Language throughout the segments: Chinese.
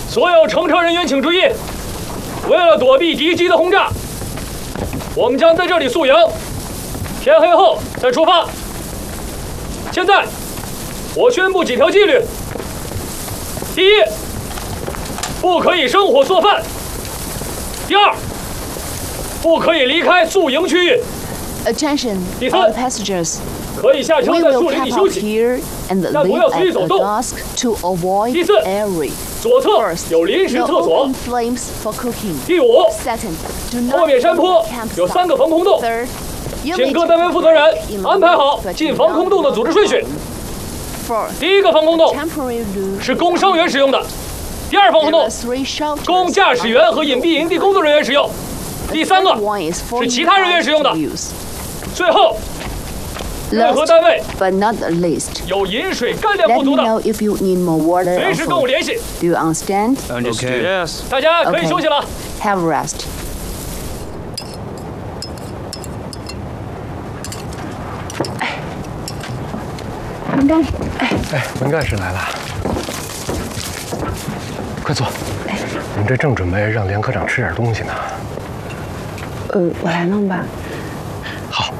所有乘车人员请注意，为了躲避敌机的轰炸，我们将在这里宿营，天黑后再出发。现在，我宣布几条纪律：第一，不可以生火做饭；第二，不可以离开宿营区域。 Attention, 第三 all passengers. 可以下车 We 在 will 树林 camp 里休 out 息。 here and 但不 leave 要随意 at 走动。 dusk to avoid 第四 airy. 左侧 First, 有临时 no 厕所。 open flames for cooking. 第五， Second, do 后 not 面山坡 camp 有3个防空洞， Third, you 请 may 各单位 take 负责人 in 安排好 but 进 do 防空洞的 not 组织顺序。 Fourth, 第一个防空洞 temporary route. 是供伤员使用的，第二防空 There 洞 are 3 shelters. 供驾驶员和隐蔽营地工作人员使用，第3个 One is for 是其他人员使用的 you to use. 最后，任何 Last 单位 but not the least, 有饮水干粮 let 不足 me 的， know if you need more water 随 or 时跟我 food. 联系。 Do you understand? Understood. Yes. 大家可以 Okay. 休息了。 Have a rest. 哎，文干事来了，快坐。我们这正准备让连科长吃点东西呢。 我来弄吧。 好，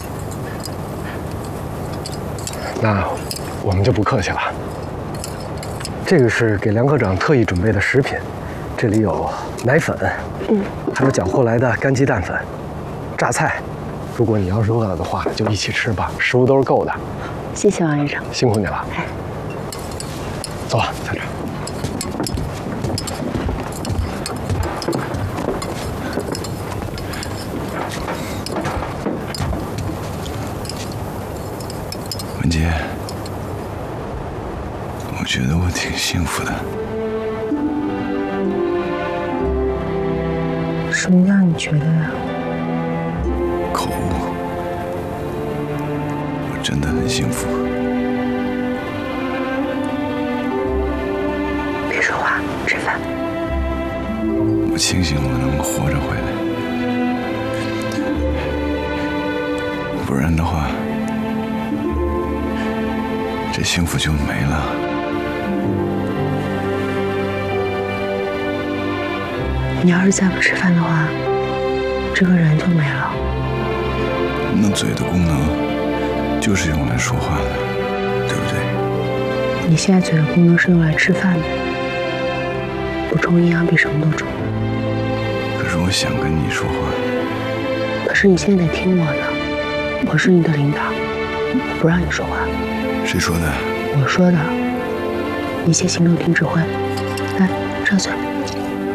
那我们就不客气了。这个是给梁科长特意准备的食品，这里有奶粉，还有缴获来的干鸡蛋粉、榨菜。如果你要是饿了的话，就一起吃吧，食物都是够的。 谢谢王医生。 辛苦你了。走吧，校长。 文杰，我觉得我挺幸福的。 什么叫你觉得呀？ 口误，我真的很幸福。 别说话，吃饭。 我庆幸我能活着回来，不然的话，这幸福就没了。 你要是再不吃饭的话，这个人就没了。 那嘴的功能就是用来说话的，对不对？ 你现在嘴的功能是用来吃饭的，补充营养比什么都重要。 可是我想跟你说话。 可是你现在得听我的，我是你的领导，我不让你说话。 谁说的？ 我说的，一切行动听指挥。来，张嘴。